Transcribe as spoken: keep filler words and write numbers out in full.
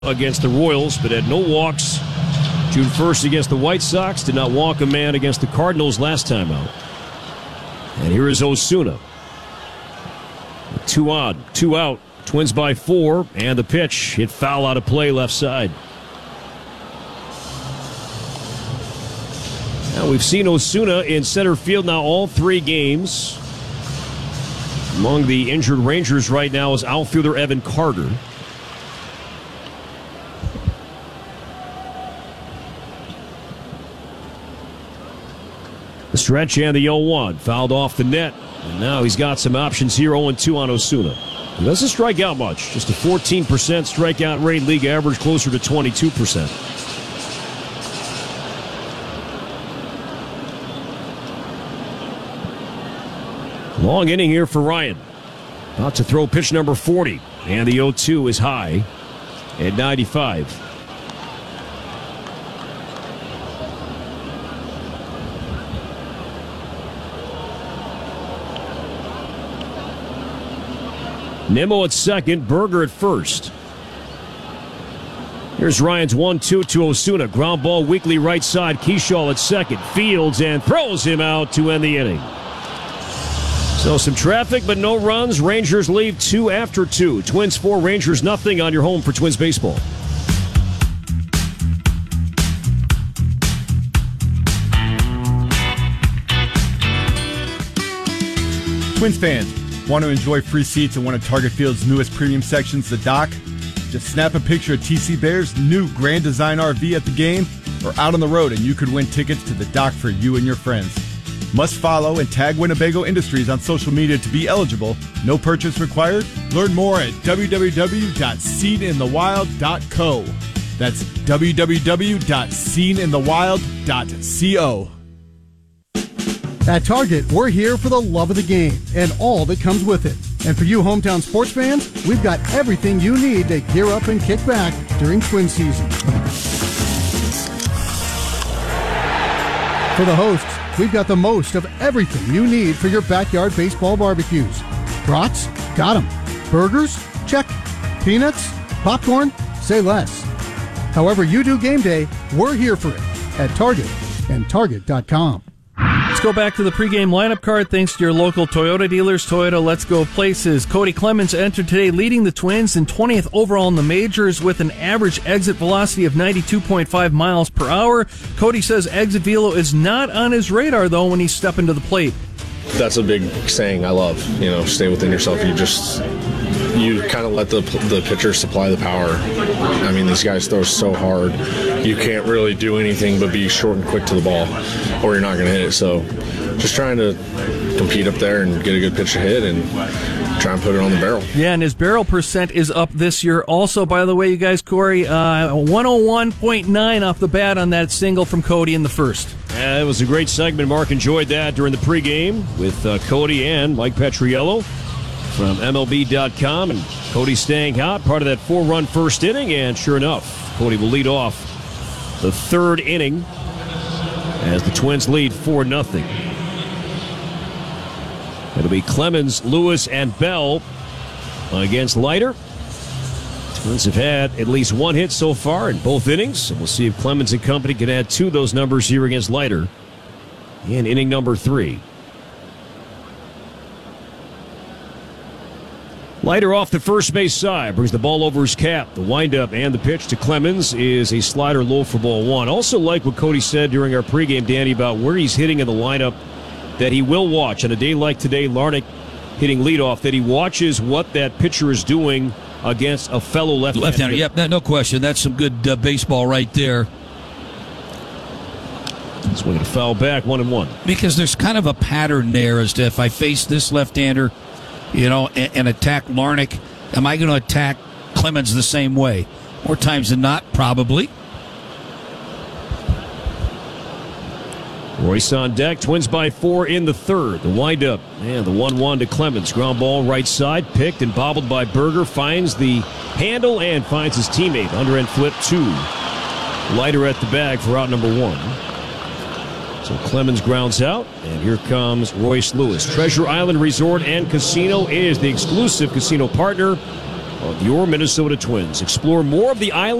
against the Royals, but had no walks June first against the White Sox. Did not walk a man against the Cardinals last time out. And here is Osuna. Two on, two out. Twins by four, and the pitch hit foul out of play left side. Now we've seen Osuna in center field now all three games. Among the injured Rangers right now is outfielder Evan Carter. The stretch and the oh one fouled off the net. And now he's got some options here. oh and two on Osuna. He doesn't strike out much. Just a fourteen percent strikeout rate. League average closer to twenty-two percent. Long inning here for Ryan. About to throw pitch number forty. And the oh two is high at ninety-five. Nimmo at second, Berger at first. Here's Ryan's one two to Osuna. Ground ball weakly right side. Keyshaw at second. Fields and throws him out to end the inning. So some traffic, but no runs. Rangers leave two after two. Twins four, Rangers nothing on your home for Twins baseball. Twins fans, want to enjoy free seats in one of Target Field's newest premium sections, the Dock? Just snap a picture of T C Bear's new Grand Design R V at the game or out on the road, and you could win tickets to the Dock for you and your friends. Must follow and tag Winnebago Industries on social media to be eligible. No purchase required. Learn more at w w w dot seen in the wild dot co. That's w w w dot seen in the wild dot co. At Target, we're here for the love of the game and all that comes with it. And for you hometown sports fans, we've got everything you need to gear up and kick back during Twin season. For the hosts, we've got the most of everything you need for your backyard baseball barbecues. Brats? Got 'em. Burgers? Check. Peanuts? Popcorn? Say less. However you do game day, we're here for it at Target and Target dot com. Let's go back to the pregame lineup card thanks to your local Toyota dealers. Toyota Let's Go Places. Cody Clemens entered today leading the Twins in twentieth overall in the majors with an average exit velocity of ninety-two point five miles per hour. Cody says exit velo is not on his radar, though, when he's stepping to the plate. That's a big saying I love. You know, stay within yourself. You just... You kind of let the the pitcher supply the power. I mean, these guys throw so hard. You can't really do anything but be short and quick to the ball, or you're not going to hit it. So just trying to compete up there and get a good pitch to hit and try and put it on the barrel. Yeah, and his barrel percent is up this year. Also, by the way, you guys, Corey, uh, one oh one point nine off the bat on that single from Cody in the first. Yeah, it was a great segment. Mark enjoyed that during the pregame with uh, Cody and Mike Petriello from M L B dot com, and Cody staying hot, part of that four-run first inning, and sure enough, Cody will lead off the third inning as the Twins lead four nothing. It'll be Clemens, Lewis, and Bell against Leiter. Twins have had at least one hit so far in both innings, and we'll see if Clemens and company can add two of those numbers here against Leiter in inning number three. Leiter off the first base side, brings the ball over his cap. The windup and the pitch to Clemens is a slider low for ball one. Also like what Cody said during our pregame, Danny, about where he's hitting in the lineup, that he will watch. On a day like today, Larnach hitting leadoff, that he watches what that pitcher is doing against a fellow left-hander. Left-hander, yep, no question. That's some good uh, baseball right there. Swinging a foul back, one and one. Because there's kind of a pattern there as to if I face this left-hander, you know, and, and attack Larnach, am I going to attack Clemens the same way? More times than not, probably. Royce on deck. Twins by four in the third. The windup and the one one to Clemens. Ground ball right side. Picked and bobbled by Berger. Finds the handle and finds his teammate. Under end flip two. Leiter at the bag for out number one. So Clemens grounds out, and here comes Royce Lewis. Treasure Island Resort and Casino is the exclusive casino partner on your Minnesota Twins. Explore more of the island